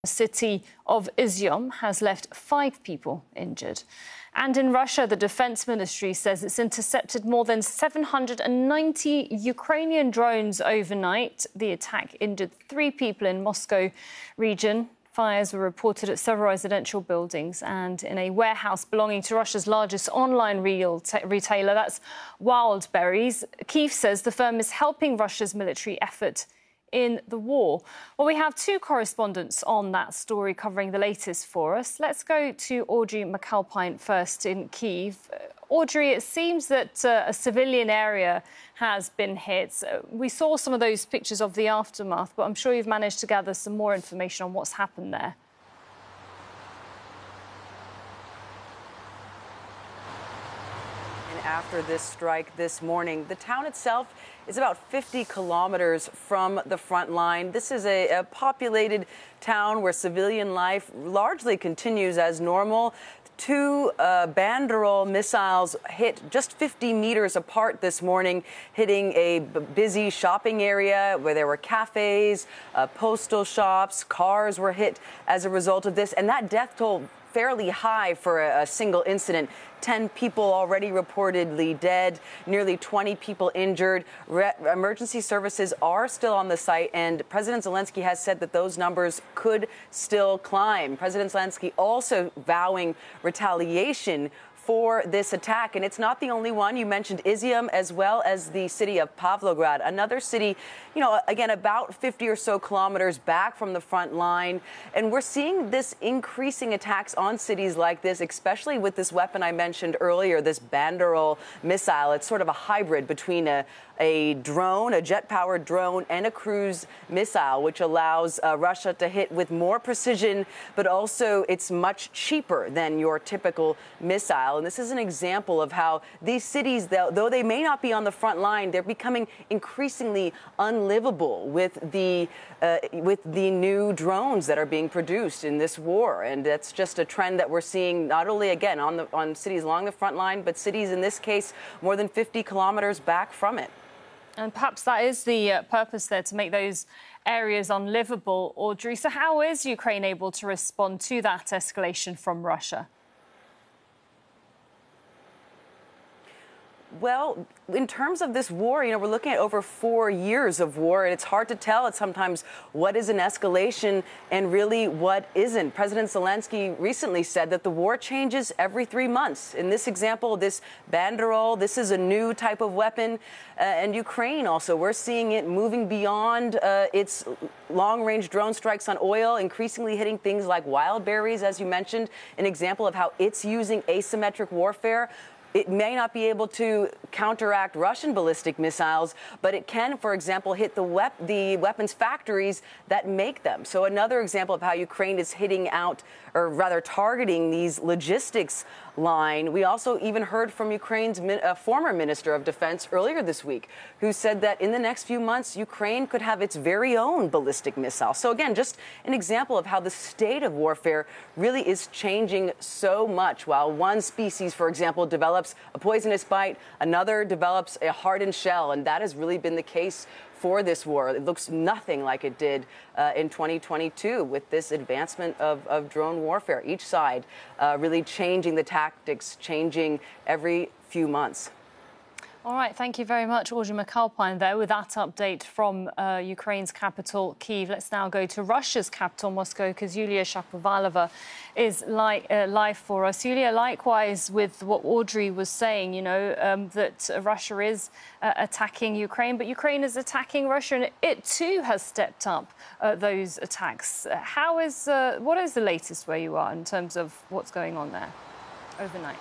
The city of Izium has left 5 people injured. And in Russia, the defense ministry says it's intercepted more than 790 Ukrainian drones overnight. The attack injured 3 people in Moscow region. Fires were reported at several residential buildings and in a warehouse belonging to Russia's largest online retailer, that's Wildberries. Kyiv says the firm is helping Russia's military effort in the war. Well, we have 2 correspondents on that story covering the latest for us. Let's go to Audrey McAlpine first in Kyiv. Audrey, it seems that a civilian area has been hit. We saw some of those pictures of the aftermath, but I'm sure you've managed to gather some more information on what's happened there. After this strike this morning, the town itself is about 50 kilometers from the front line. This is a populated town where civilian life largely continues as normal. 2 Banderol missiles hit just 50 meters apart this morning, hitting a busy shopping area where there were cafes, postal shops, cars were hit as a result of this. And that death toll fairly high for a single incident. 10 people already reportedly dead, nearly 20 people injured. Emergency services are still on the site, and President Zelensky has said that those numbers could still climb. President Zelensky also vowing retaliation for this attack. And it's not the only one. You mentioned Izium as well as the city of Pavlograd, another city, again, about 50 or so kilometers back from the front line. And we're seeing this increasing attacks on cities like this, especially with this weapon I mentioned earlier, this Banderol missile. It's sort of a hybrid between a drone, a jet-powered drone, and a cruise missile, which allows Russia to hit with more precision, but also it's much cheaper than your typical missile. And this is an example of how these cities, though they may not be on the front line, they're becoming increasingly unlivable with the new drones that are being produced in this war. And that's just a trend that we're seeing not only, again, on cities along the front line, but cities, in this case, more than 50 kilometers back from it. And perhaps that is the purpose there, to make those areas unlivable, Audrey. So how is Ukraine able to respond to that escalation from Russia? Well, in terms of this war, we're looking at over 4 years of war, and it's hard to tell sometimes what is an escalation and really what isn't. President Zelensky recently said that the war changes every 3 months. In this example, this Banderol, this is a new type of weapon. And Ukraine also, we're seeing it moving beyond its long-range drone strikes on oil, increasingly hitting things like Wildberries, as you mentioned, an example of how it's using asymmetric warfare. It may not be able to counteract Russian ballistic missiles, but it can, for example, hit the weapons factories that make them. So another example of how Ukraine is hitting out, or rather targeting, these logistics line. We also even heard from Ukraine's former Minister of Defense earlier this week, who said that in the next few months, Ukraine could have its very own ballistic missile. So again, just an example of how the state of warfare really is changing so much. While one species, for example, develops a poisonous bite, another develops a hardened shell. And that has really been the case for this war. It looks nothing like it did in 2022 with this advancement of drone warfare. Each side really changing the tactics, changing every few months. All right, thank you very much, Audrey McAlpine, there with that update from Ukraine's capital, Kyiv. Let's now go to Russia's capital, Moscow, because Yulia Shapovalova is live for us. Yulia, likewise with what Audrey was saying, that Russia is attacking Ukraine, but Ukraine is attacking Russia, and it too has stepped up those attacks. What is the latest where you are in terms of what's going on there overnight?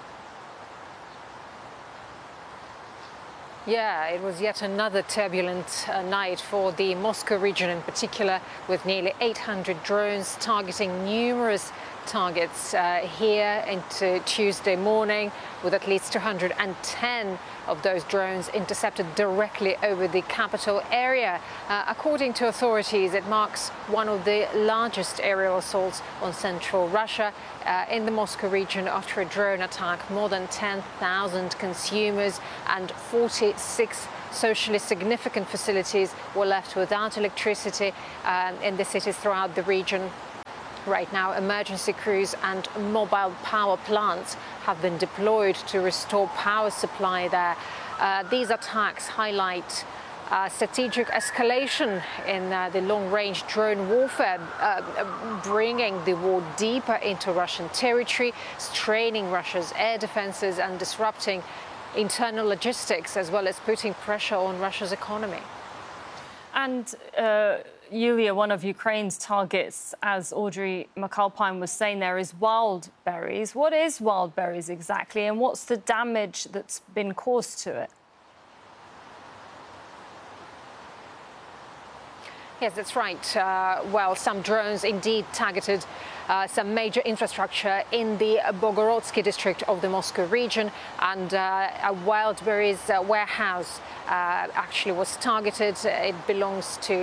Yeah, it was yet another turbulent night for the Moscow region in particular, with nearly 800 drones targeting numerous targets here into Tuesday morning, with at least 210 of those drones intercepted directly over the capital area. According to authorities, it marks one of the largest aerial assaults on central Russia in the Moscow region after a drone attack. More than 10,000 consumers and 46 socially significant facilities were left without electricity in the cities throughout the region. Right now, emergency crews and mobile power plants have been deployed to restore power supply there. These attacks highlight strategic escalation in the long-range drone warfare, bringing the war deeper into Russian territory, straining Russia's air defenses and disrupting internal logistics, as well as putting pressure on Russia's economy. And Yulia, one of Ukraine's targets, as Audrey McAlpine was saying there, is Wildberries. What is Wildberries exactly, and what's the damage that's been caused to it? Yes, that's right. Well, some drones indeed targeted some major infrastructure in the Bogorodsky district of the Moscow region, and a Wildberries warehouse actually was targeted. It belongs to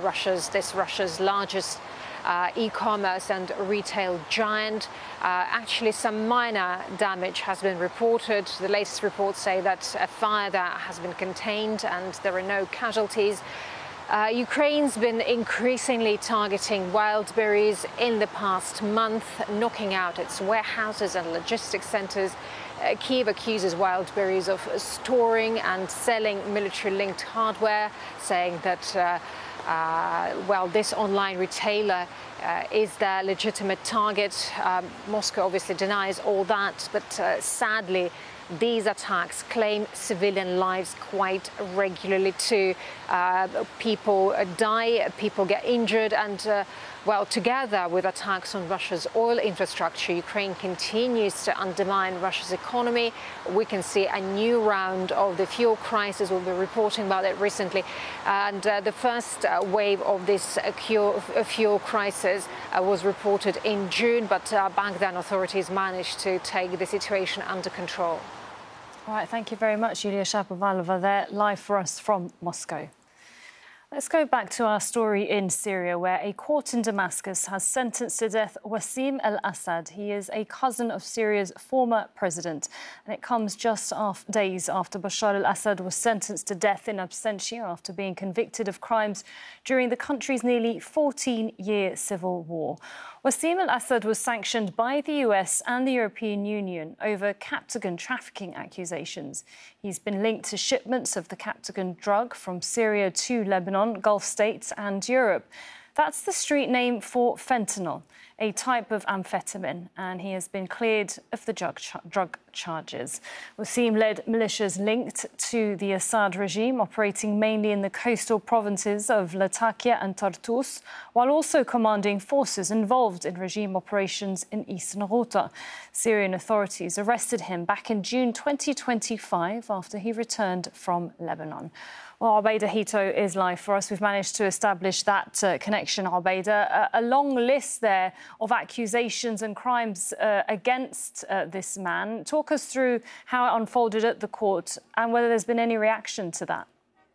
Russia's largest e-commerce and retail giant. Actually, some minor damage has been reported. The latest reports say that a fire there has been contained and there are no casualties. Ukraine's been increasingly targeting Wildberries in the past month, knocking out its warehouses and logistics centers. Kyiv accuses Wildberries of storing and selling military-linked hardware, saying that, well, this online retailer is their legitimate target. Moscow obviously denies all that, but sadly, these attacks claim civilian lives quite regularly too. People die, people get injured, and well, together with attacks on Russia's oil infrastructure, Ukraine continues to undermine Russia's economy. We can see a new round of the fuel crisis. We'll be reporting about it recently. And the first wave of this fuel crisis was reported in June, but back then authorities managed to take the situation under control. All right, thank you very much, Yulia Shapovalova there, live for us from Moscow. Let's go back to our story in Syria, where a court in Damascus has sentenced to death Wassim al-Assad. He is a cousin of Syria's former president, and it comes just days after Bashar al-Assad was sentenced to death in absentia after being convicted of crimes during the country's nearly 14-year civil war. Wassim al-Assad was sanctioned by the US and the European Union over Captagon trafficking accusations. He's been linked to shipments of the Captagon drug from Syria to Lebanon, Gulf states and Europe. That's the street name for fentanyl, a type of amphetamine, and he has been cleared of the drug charges. Wassim led militias linked to the Assad regime, operating mainly in the coastal provinces of Latakia and Tartus, while also commanding forces involved in regime operations in eastern Ghouta. Syrian authorities arrested him back in June 2025 after he returned from Lebanon. Well, Albeida Hito is live for us. We've managed to establish that connection, Albeida. A long list there of accusations and crimes against this man. Talk us through how it unfolded at the court and whether there's been any reaction to that.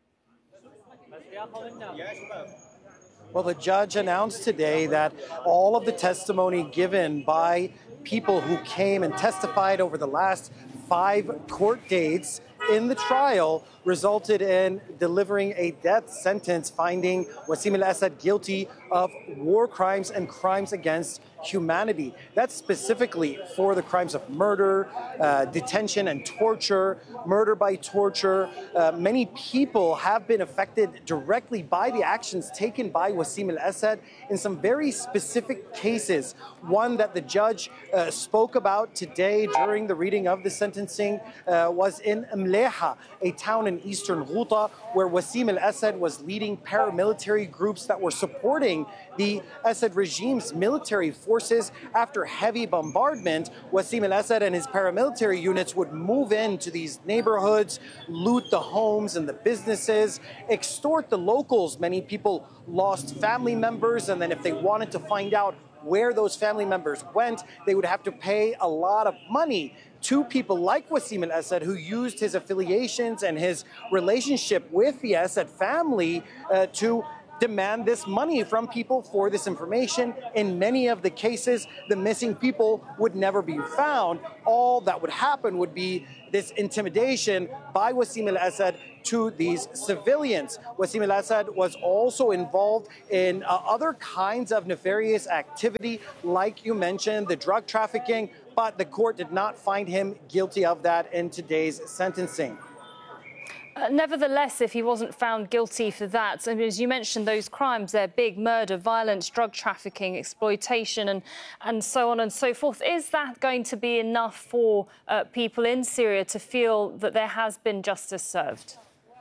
Well, the judge announced today that all of the testimony given by people who came and testified over the last 5 court dates in the trial resulted in delivering a death sentence, finding Wassim al-Assad guilty of war crimes and crimes against humanity. That's specifically for the crimes of murder, detention and torture, murder by torture. Many people have been affected directly by the actions taken by Wassim al-Assad in some very specific cases. One that the judge spoke about today during the reading of the sentencing was in Mleha, a town in eastern Ghouta, where Wassim al-Assad was leading paramilitary groups that were supporting the Assad regime's military forces. After heavy bombardment, Wassim al-Assad and his paramilitary units would move into these neighborhoods, loot the homes and the businesses, extort the locals. Many people lost family members, and then if they wanted to find out where those family members went, they would have to pay a lot of money to people like Wassim al-Assad, who used his affiliations and his relationship with the Assad family to demand this money from people for this information. In many of the cases, the missing people would never be found. All that would happen would be this intimidation by Wassim al-Assad to these civilians. Wassim al-Assad was also involved in other kinds of nefarious activity, like you mentioned, the drug trafficking, but the court did not find him guilty of that in today's sentencing. Nevertheless, if he wasn't found guilty for that, I mean, as you mentioned, those crimes, they're big: murder, violence, drug trafficking, exploitation, and so on and so forth. Is that going to be enough for people in Syria to feel that there has been justice served?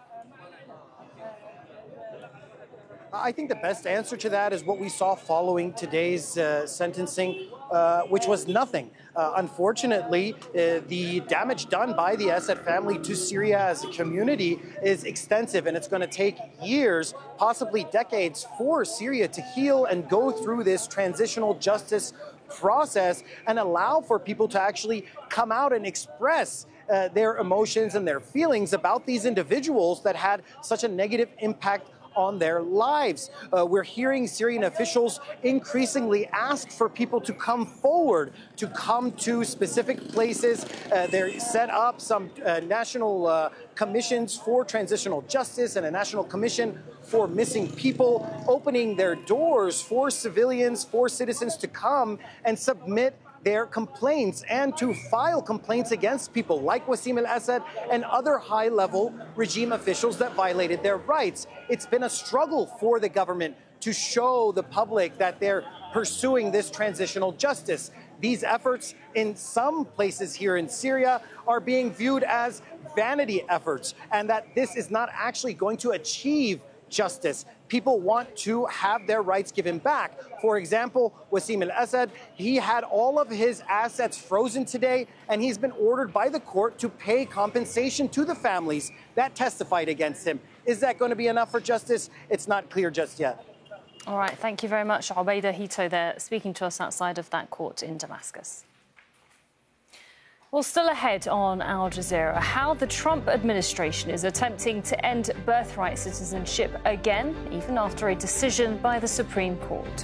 I think the best answer to that is what we saw following today's sentencing, which was nothing. Unfortunately, the damage done by the Assad family to Syria as a community is extensive, and it's going to take years, possibly decades, for Syria to heal and go through this transitional justice process and allow for people to actually come out and express their emotions and their feelings about these individuals that had such a negative impact on their lives. We're hearing Syrian officials increasingly ask for people to come forward, to come to specific places. They set up some national commissions for transitional justice and a national commission for missing people, opening their doors for civilians, for citizens to come and submit their complaints and to file complaints against people like Wassim al-Assad and other high-level regime officials that violated their rights. It's been a struggle for the government to show the public that they're pursuing this transitional justice. These efforts in some places here in Syria are being viewed as vanity efforts, and that this is not actually going to achieve justice. People want to have their rights given back. For example, Wassim al-Assad, he had all of his assets frozen today, and he's been ordered by the court to pay compensation to the families that testified against him. Is that going to be enough for justice? It's not clear just yet. All right, thank you very much. Obaida Hito there, speaking to us outside of that court in Damascus. Well, still ahead on Al Jazeera, how the Trump administration is attempting to end birthright citizenship again, even after a decision by the Supreme Court.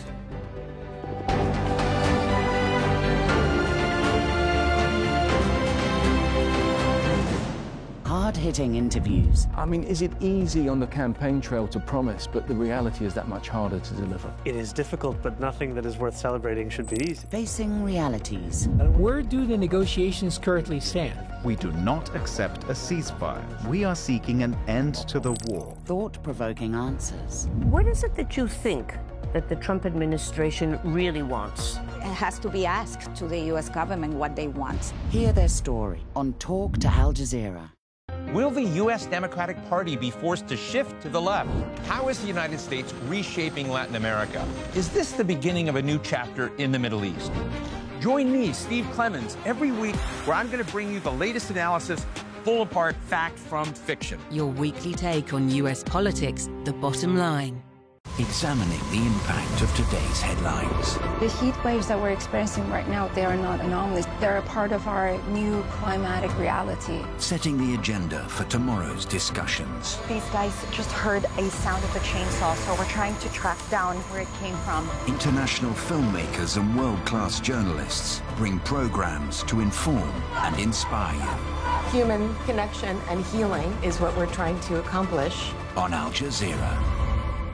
Hard-hitting interviews. I mean, is it easy on the campaign trail to promise, but the reality is that much harder to deliver? It is difficult, but nothing that is worth celebrating should be easy. Facing realities. Where do the negotiations currently stand? We do not accept a ceasefire. We are seeking an end to the war. Thought-provoking answers. What is it that you think that the Trump administration really wants? It has to be asked to the U.S. government what they want. Hear their story on Talk to Al Jazeera. Will the U.S. Democratic Party be forced to shift to the left? How is the United States reshaping Latin America? Is this the beginning of a new chapter in the Middle East? Join me, Steve Clemons, every week where I'm going to bring you the latest analysis, pull apart fact from fiction. Your weekly take on U.S. politics, The Bottom Line. Examining the impact of today's headlines. The heat waves that we're experiencing right now, they are not anomalies. They're a part of our new climatic reality. Setting the agenda for tomorrow's discussions. These guys just heard a sound of a chainsaw, so we're trying to track down where it came from. International filmmakers and world-class journalists bring programs to inform and inspire you. Human connection and healing is what we're trying to accomplish. On Al Jazeera.